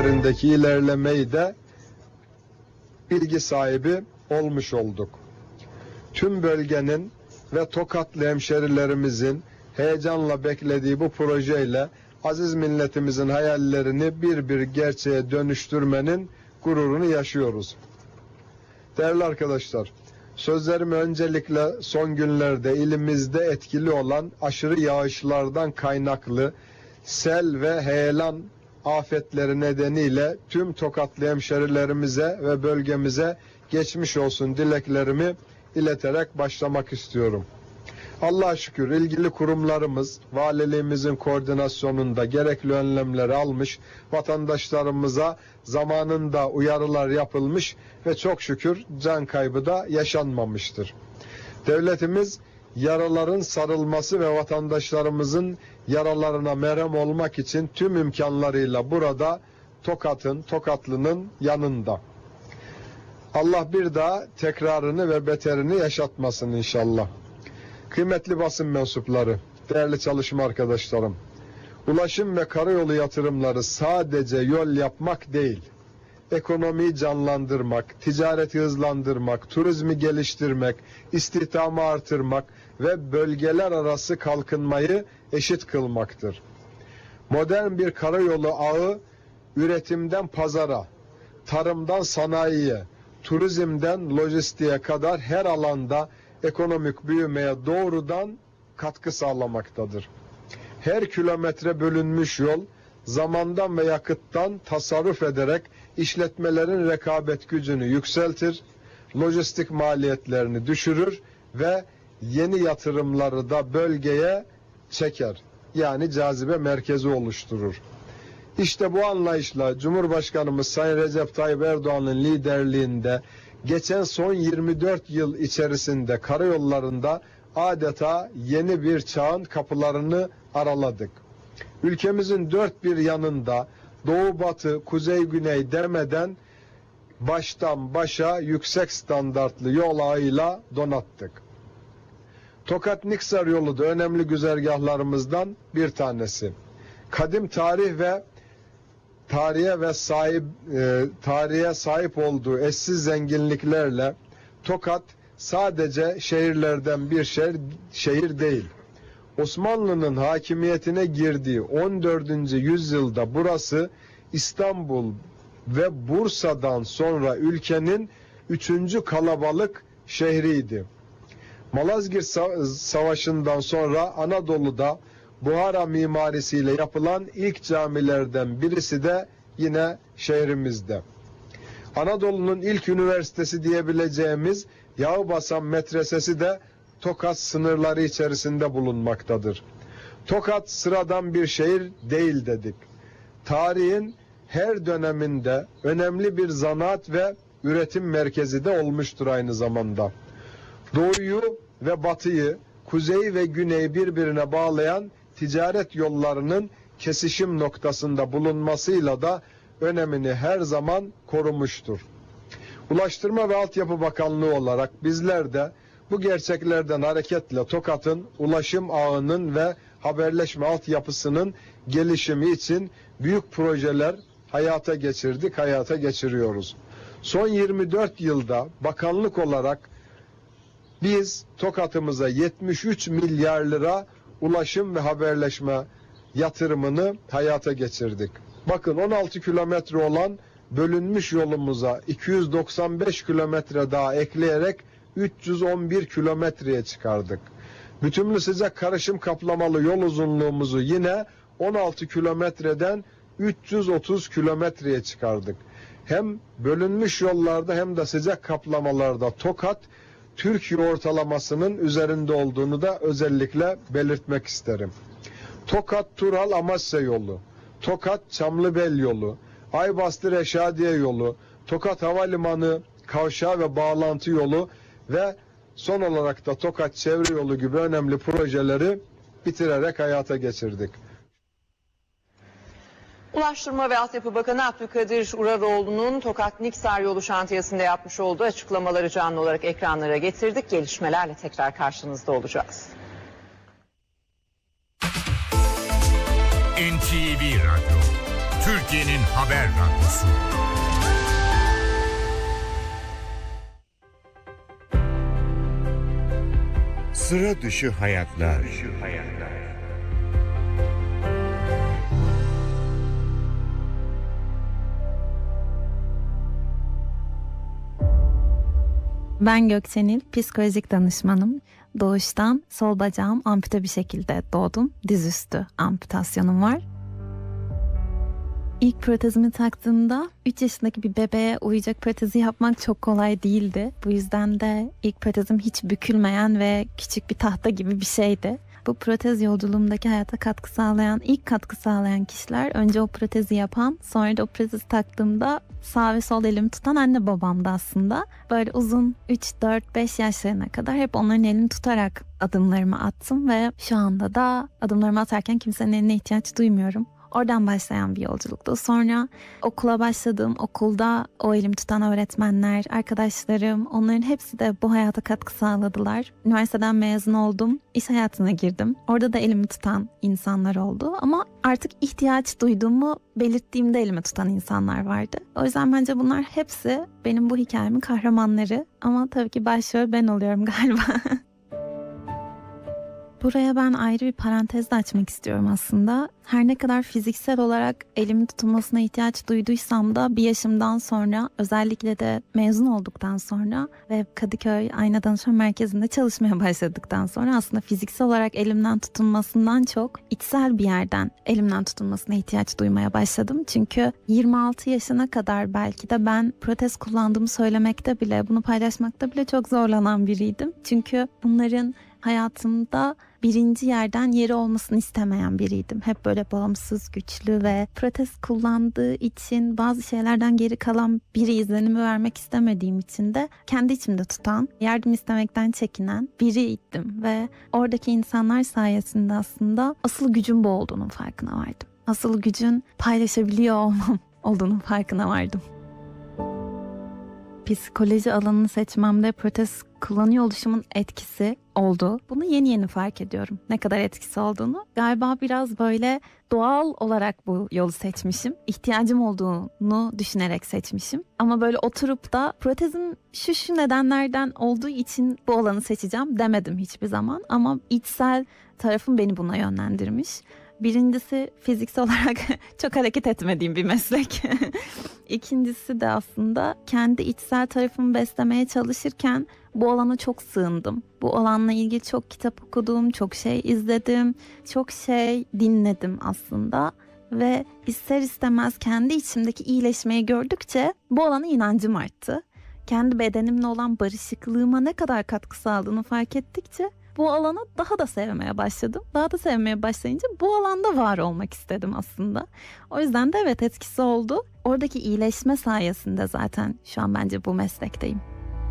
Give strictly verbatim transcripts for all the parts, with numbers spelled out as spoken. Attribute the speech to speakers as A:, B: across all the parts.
A: üzerindeki ilerlemeyi de bilgi sahibi olmuş olduk. Tüm bölgenin ve Tokatlı hemşerilerimizin heyecanla beklediği bu projeyle aziz milletimizin hayallerini bir bir gerçeğe dönüştürmenin gururunu yaşıyoruz. Değerli arkadaşlar, sözlerimi öncelikle son günlerde ilimizde etkili olan aşırı yağışlardan kaynaklı sel ve heyelan afetleri nedeniyle tüm Tokatlı hemşerilerimize ve bölgemize geçmiş olsun dileklerimi ileterek başlamak istiyorum. Allah'a şükür ilgili kurumlarımız valiliğimizin koordinasyonunda gerekli önlemleri almış, vatandaşlarımıza zamanında uyarılar yapılmış ve çok şükür can kaybı da yaşanmamıştır. Devletimiz yaraların sarılması ve vatandaşlarımızın yaralarına merhem olmak için tüm imkanlarıyla burada Tokat'ın, Tokatlı'nın yanında. Allah bir daha tekrarını ve beterini yaşatmasın inşallah. Kıymetli basın mensupları, değerli çalışma arkadaşlarım, ulaşım ve karayolu yatırımları sadece yol yapmak değil, ekonomiyi canlandırmak, ticareti hızlandırmak, turizmi geliştirmek, istihdamı artırmak ve bölgeler arası kalkınmayı eşit kılmaktır. Modern bir karayolu ağı, üretimden pazara, tarımdan sanayiye, turizmden lojistiğe kadar her alanda ekonomik büyümeye doğrudan katkı sağlamaktadır. Her kilometre bölünmüş yol, zamandan ve yakıttan tasarruf ederek işletmelerin rekabet gücünü yükseltir, lojistik maliyetlerini düşürür ve yeni yatırımları da bölgeye çeker. Yani cazibe merkezi oluşturur. İşte bu anlayışla Cumhurbaşkanımız Sayın Recep Tayyip Erdoğan'ın liderliğinde geçen son yirmi dört yıl içerisinde karayollarında adeta yeni bir çağın kapılarını araladık. Ülkemizin dört bir yanında doğu batı, kuzey güney demeden baştan başa yüksek standartlı yol ağıyla donattık. Tokat-Niksar yolu da önemli güzergahlarımızdan bir tanesi. Kadim tarih ve tarihe ve sahip e, tarihe sahip olduğu eşsiz zenginliklerle Tokat sadece şehirlerden bir şehir, şehir değil. Osmanlı'nın hakimiyetine girdiği on dördüncü yüzyılda burası İstanbul ve Bursa'dan sonra ülkenin üçüncü kalabalık şehriydi. Malazgirt Savaşı'ndan sonra Anadolu'da Buhara mimarisiyle yapılan ilk camilerden birisi de yine şehrimizde. Anadolu'nun ilk üniversitesi diyebileceğimiz Yağbasan Medresesi de Tokat sınırları içerisinde bulunmaktadır. Tokat sıradan bir şehir değil dedik. Tarihin her döneminde önemli bir zanaat ve üretim merkezi de olmuştur aynı zamanda. Doğuyu ve batıyı, kuzeyi ve güneyi birbirine bağlayan ticaret yollarının kesişim noktasında bulunmasıyla da önemini her zaman korumuştur. Ulaştırma ve Altyapı Bakanlığı olarak bizler de bu gerçeklerden hareketle Tokat'ın ulaşım ağının ve haberleşme altyapısının gelişimi için büyük projeler hayata geçirdik, hayata geçiriyoruz. Son yirmi dört yılda bakanlık olarak biz Tokat'ımıza yetmiş üç milyar lira ulaşım ve haberleşme yatırımını hayata geçirdik. Bakın on altı kilometre olan bölünmüş yolumuza iki yüz doksan beş kilometre daha ekleyerek üç yüz on bir kilometreye çıkardık. Bütünlü sıcak karışım kaplamalı yol uzunluğumuzu yine on altı kilometreden üç yüz otuz kilometreye çıkardık. Hem bölünmüş yollarda hem de sıcak kaplamalarda Tokat, Türkiye ortalamasının üzerinde olduğunu da özellikle belirtmek isterim. Tokat-Tural-Amasya yolu, Tokat-Çamlıbel yolu, Aybastı-Reşadiye yolu, Tokat Havalimanı kavşağı ve bağlantı yolu ve son olarak da Tokat çevre yolu gibi önemli projeleri bitirerek hayata geçirdik.
B: Ulaştırma ve Altyapı Bakanı Abdülkadir Uraroğlu'nun Tokat-Niksar yolu şantiyesinde yapmış olduğu açıklamaları canlı olarak ekranlara getirdik. Gelişmelerle tekrar karşınızda olacağız.
C: N T V Radyo, Türkiye'nin haber radyosu. Sıra dışı hayatlar.
D: Ben Gökçenil, psikolojik danışmanım. Doğuştan sol bacağım ampute bir şekilde doğdum. Dizüstü amputasyonum var. İlk protezimi taktığımda üç yaşındaki bir bebeğe uyacak protezi yapmak çok kolay değildi. Bu yüzden de ilk protezim hiç bükülmeyen ve küçük bir tahta gibi bir şeydi. Bu protez yolculuğumdaki hayata katkı sağlayan, ilk katkı sağlayan kişiler önce o protezi yapan, sonra da o protezi taktığımda sağ ve sol elimi tutan anne babamdı aslında. Böyle uzun üç, dört, beş yaşlarına kadar hep onların elini tutarak adımlarımı attım ve şu anda da adımlarımı atarken kimsenin eline ihtiyaç duymuyorum. Oradan başlayan bir yolculuktu. Sonra okula başladığım okulda o elimi tutan öğretmenler, arkadaşlarım, onların hepsi de bu hayata katkı sağladılar. Üniversiteden mezun oldum, iş hayatına girdim. Orada da elimi tutan insanlar oldu ama artık ihtiyaç duyduğumu belirttiğimde elimi tutan insanlar vardı. O yüzden bence bunlar hepsi benim bu hikayemin kahramanları ama tabii ki başrol ben oluyorum galiba. Buraya ben ayrı bir parantez de açmak istiyorum aslında. Her ne kadar fiziksel olarak elimin tutulmasına ihtiyaç duyduysam da bir yaşımdan sonra, özellikle de mezun olduktan sonra ve Kadıköy Ayna Danışma Merkezi'nde çalışmaya başladıktan sonra aslında fiziksel olarak elimden tutulmasından çok içsel bir yerden elimden tutulmasına ihtiyaç duymaya başladım. Çünkü yirmi altı yaşına kadar belki de ben protez kullandığımı söylemekte bile, bunu paylaşmakta bile çok zorlanan biriydim. Çünkü bunların hayatımda birinci yerden yeri olmasını istemeyen biriydim. Hep böyle bağımsız, güçlü ve protez kullandığı için bazı şeylerden geri kalan biri izlenimi vermek istemediğim için de kendi içimde tutan, yardım istemekten çekinen biriydim. Ve oradaki insanlar sayesinde aslında asıl gücün bu olduğunun farkına vardım. Asıl gücün paylaşabiliyor olmam olduğunun farkına vardım. Psikoloji alanını seçmemde protez kullanıyor oluşumun etkisi oldu. Bunu yeni yeni fark ediyorum. Ne kadar etkisi olduğunu. Galiba biraz böyle doğal olarak bu yolu seçmişim. İhtiyacım olduğunu düşünerek seçmişim. Ama böyle oturup da protezim şu şu nedenlerden olduğu için bu alanı seçeceğim demedim hiçbir zaman. Ama içsel tarafım beni buna yönlendirmiş. Birincisi fiziksel olarak çok hareket etmediğim bir meslek. İkincisi de aslında kendi içsel tarafımı beslemeye çalışırken bu alana çok sığındım. Bu alanla ilgili çok kitap okudum, çok şey izledim, çok şey dinledim aslında. Ve ister istemez kendi içimdeki iyileşmeyi gördükçe bu alana inancım arttı. Kendi bedenimle olan barışıklığıma ne kadar katkı sağladığını fark ettikçe bu alanı daha da sevmeye başladım. Daha da sevmeye başlayınca bu alanda var olmak istedim aslında. O yüzden de evet etkisi oldu. Oradaki iyileşme sayesinde zaten şu an bence bu meslekteyim.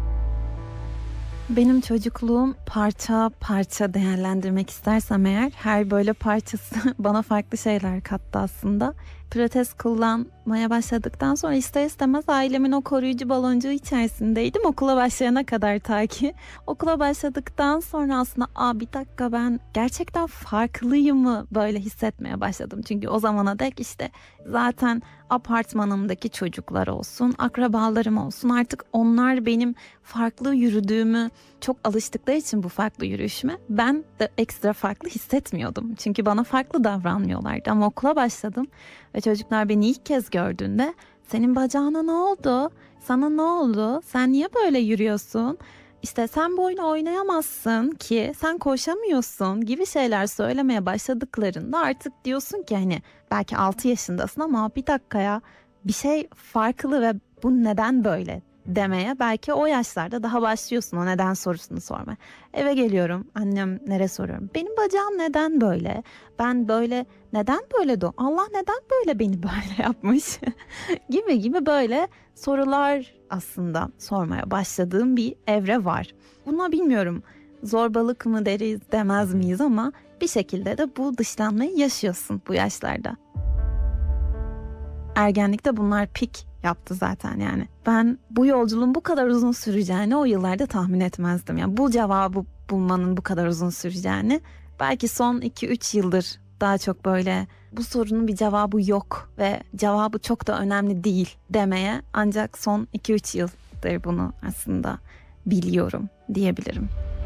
D: Benim çocukluğum parça parça değerlendirmek istersem eğer her böyle parçası bana farklı şeyler kattı aslında. Protez kullanmaya başladıktan sonra ister istemez ailemin o koruyucu baloncuğu içerisindeydim okula başlayana kadar ta ki. Okula başladıktan sonra aslında aa bir dakika ben gerçekten farklıyım mı böyle hissetmeye başladım. Çünkü o zamana dek işte zaten apartmanımdaki çocuklar olsun, akrabalarım olsun artık onlar benim farklı yürüdüğümü çok alıştıkları için bu farklı yürüyüşüme ben de ekstra farklı hissetmiyordum. Çünkü bana farklı davranmıyorlardı ama okula başladım ve çocuklar beni ilk kez gördüğünde senin bacağına ne oldu? Sana ne oldu? Sen niye böyle yürüyorsun? İşte sen bu oyunu oynayamazsın ki, sen koşamıyorsun gibi şeyler söylemeye başladıklarında artık diyorsun ki hani belki altı yaşındasın ama bir dakika ya bir şey farklı ve bu neden böyle demeye belki o yaşlarda daha başlıyorsun o neden sorusunu sormaya. Eve geliyorum annemlere soruyorum. Benim bacağım neden böyle? Ben böyle neden böyle doğ? Allah neden böyle beni böyle yapmış? gibi gibi böyle sorular aslında sormaya başladığım bir evre var. Buna bilmiyorum zorbalık mı deriz demez miyiz ama bir şekilde de bu dışlanmayı yaşıyorsun bu yaşlarda. Ergenlikte bunlar pik yaptı zaten yani. Ben bu yolculuğun bu kadar uzun süreceğini o yıllarda tahmin etmezdim. Yani bu cevabı bulmanın bu kadar uzun süreceğini belki son iki üç yıldır daha çok böyle bu sorunun bir cevabı yok ve cevabı çok da önemli değil demeye ancak son iki üç yıldır bunu aslında biliyorum diyebilirim.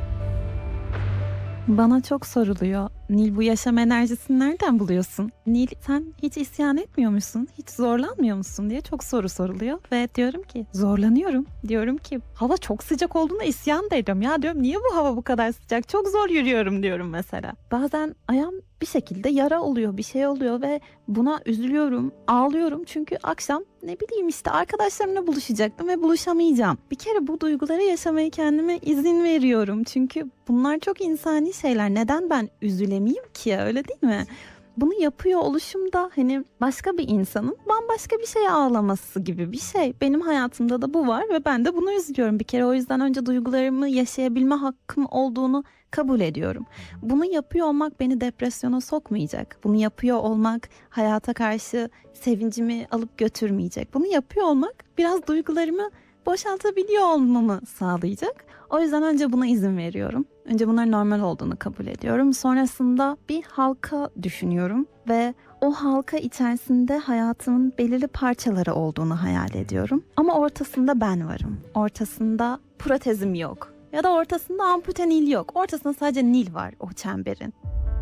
D: Bana çok soruluyor. Nil, bu yaşam enerjisini nereden buluyorsun? Nil, sen hiç isyan etmiyor musun? Hiç zorlanmıyor musun diye çok soru soruluyor. Ve diyorum ki zorlanıyorum. Diyorum ki hava çok sıcak olduğunda isyan da ediyorum. Ya diyorum, niye bu hava bu kadar sıcak? Çok zor yürüyorum diyorum mesela. Bazen ayağım bir şekilde yara oluyor, bir şey oluyor ve buna üzülüyorum, ağlıyorum. Çünkü akşam ne bileyim işte arkadaşlarımla buluşacaktım ve buluşamayacağım. Bir kere bu duyguları yaşamaya kendime izin veriyorum. Çünkü bunlar çok insani şeyler. Neden ben üzülemeyeyim ki, öyle değil mi? Bunu yapıyor oluşumda hani başka bir insanın bambaşka bir şeye ağlaması gibi bir şey. Benim hayatımda da bu var ve ben de bunu üzülüyorum. Bir kere o yüzden önce duygularımı yaşayabilme hakkım olduğunu kabul ediyorum. Bunu yapıyor olmak beni depresyona sokmayacak. Bunu yapıyor olmak hayata karşı sevincimi alıp götürmeyecek. Bunu yapıyor olmak biraz duygularımı boşaltabiliyor olmamı sağlayacak. O yüzden önce buna izin veriyorum. Önce bunların normal olduğunu kabul ediyorum. Sonrasında bir halka düşünüyorum ve o halka içerisinde hayatımın belirli parçaları olduğunu hayal ediyorum. Ama ortasında ben varım. Ortasında protezim yok. Ya da ortasında ampute Nil yok. Ortasında sadece Nil var o çemberin.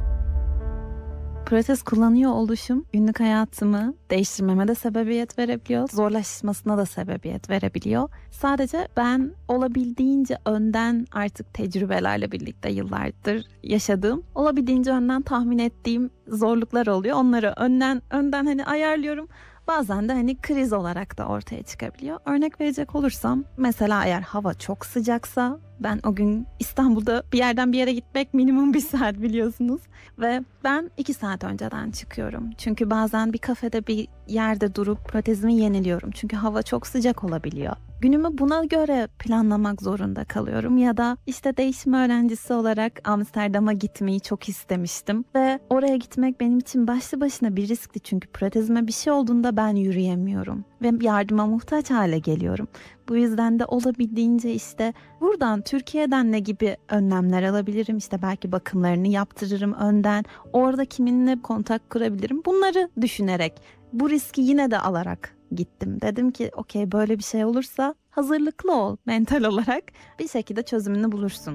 D: Protez kullanıyor oluşum günlük hayatımı değiştirmeme de sebebiyet verebiliyor. Zorlaşmasına da sebebiyet verebiliyor. Sadece ben olabildiğince önden artık tecrübelerle birlikte yıllardır yaşadığım, olabildiğince önden tahmin ettiğim zorluklar oluyor. Onları önden önden hani ayarlıyorum. Bazen de hani kriz olarak da ortaya çıkabiliyor. Örnek verecek olursam mesela eğer hava çok sıcaksa, ben o gün İstanbul'da bir yerden bir yere gitmek minimum bir saat biliyorsunuz. Ve ben iki saat önceden çıkıyorum. Çünkü bazen bir kafede bir yerde durup protezimi yeniliyorum. Çünkü hava çok sıcak olabiliyor. Günümü buna göre planlamak zorunda kalıyorum. Ya da işte değişim öğrencisi olarak Amsterdam'a gitmeyi çok istemiştim. Ve oraya gitmek benim için başlı başına bir riskti. Çünkü protezime bir şey olduğunda ben yürüyemiyorum. Ve yardıma muhtaç hale geliyorum. Bu yüzden de olabildiğince işte buradan, Türkiye'den ne gibi önlemler alabilirim? İşte belki bakımlarını yaptırırım önden. Orada kiminle kontak kurabilirim? Bunları düşünerek, bu riski yine de alarak gittim. Dedim ki okey, böyle bir şey olursa hazırlıklı ol mental olarak. Bir şekilde çözümünü bulursun.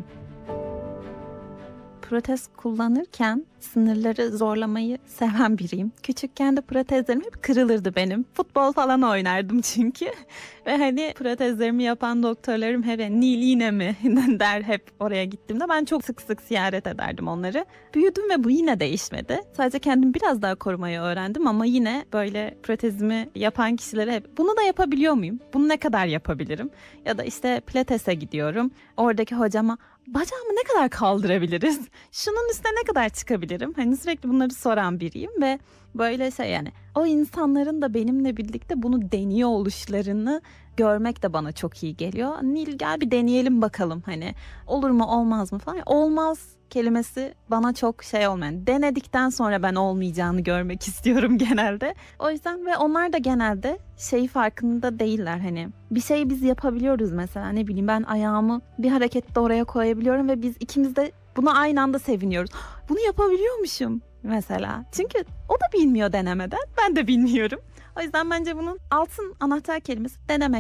D: Protez kullanırken sınırları zorlamayı seven biriyim. Küçükken de protezlerim hep kırılırdı benim. Futbol falan oynardım çünkü. Ve hani protezlerimi yapan doktorlarım hep Nil yine mi der hep oraya gittiğimde. Ben çok sık sık ziyaret ederdim onları. Büyüdüm ve bu yine değişmedi. Sadece kendimi biraz daha korumayı öğrendim ama yine böyle protezimi yapan kişilere hep bunu da yapabiliyor muyum? Bunu ne kadar yapabilirim? Ya da işte pilatese gidiyorum. Oradaki hocama bacağımı ne kadar kaldırabiliriz? Şunun üstüne ne kadar çıkabilirim? Hani sürekli bunları soran biriyim ve böyle şey, yani o insanların da benimle birlikte bunu deniyor oluşlarını görmek de bana çok iyi geliyor. Nil, gel bir deneyelim bakalım, hani olur mu olmaz mı falan. Olmaz kelimesi bana çok şey olmayan. Denedikten sonra ben olmayacağını görmek istiyorum genelde. O yüzden ve onlar da genelde şey farkında değiller, hani bir şeyi biz yapabiliyoruz mesela, ne bileyim ben ayağımı bir harekette oraya koyabiliyorum ve biz ikimiz de buna aynı anda seviniyoruz. Bunu yapabiliyormuşum mesela. Çünkü o da bilmiyor denemeden, ben de bilmiyorum. O yüzden bence bunun altın anahtar kelimesi denemek.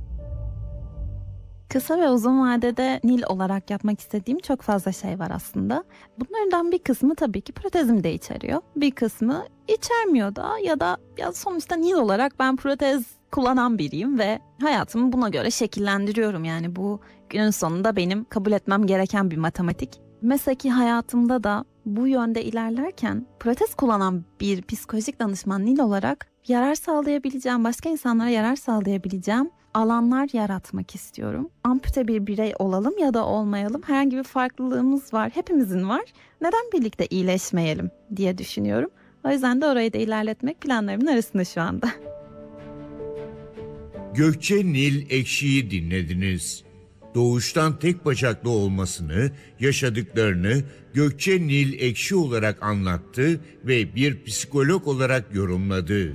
D: Kısa ve uzun vadede Nil olarak yapmak istediğim çok fazla şey var aslında. Bunlardan bir kısmı tabii ki protezim de içeriyor. Bir kısmı içermiyor da, ya da ya sonuçta Nil olarak ben protez kullanan biriyim ve hayatımı buna göre şekillendiriyorum. Yani bu günün sonunda benim kabul etmem gereken bir matematik. Mesleki hayatımda da bu yönde ilerlerken protez kullanan bir psikolojik danışman Nil olarak yarar sağlayabileceğim, başka insanlara yarar sağlayabileceğim alanlar yaratmak istiyorum. Ampute bir birey olalım ya da olmayalım, herhangi bir farklılığımız var, hepimizin var. Neden birlikte iyileşmeyelim diye düşünüyorum. O yüzden de orayı da ilerletmek planlarımın arasında şu anda.
C: Gökçe Nil Ekşi'yi dinlediniz. Doğuştan tek bacaklı olmasını, yaşadıklarını Gökçe Nil Ekşi olarak anlattı ve bir psikolog olarak yorumladı.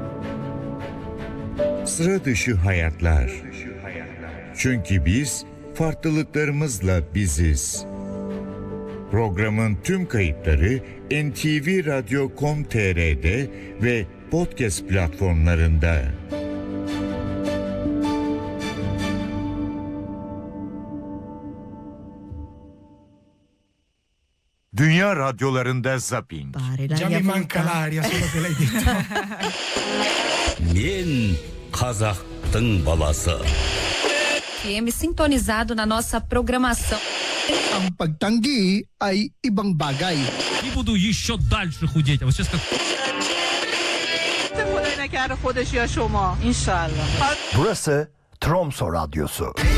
C: Sıra dışı hayatlar. Çünkü biz farklılıklarımızla biziz. Programın tüm kayıtları N T V Radyo nokta com nokta t r'de ve podcast platformlarında. Dünya radyolarında zapping.
E: Già mi manca l'aria solo che l'hai detto.
F: Men Kazakh'tın balası.
G: F M sintonizado na nossa programação.
E: Ang pagtanggi ay ibang bagay.
H: И буду еще дальше худеть. А вот сейчас как...
I: خدای نکرده خودش یا شما انشالله.
J: Burası Tromso Radyosu.